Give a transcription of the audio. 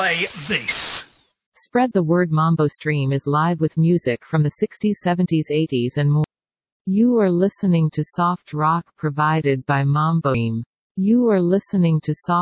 play this. Spread the word. Mambo Stream is live with music from the 60s, 70s, 80s and more. You are listening to soft rock provided by Mambo Stream. You are listening to soft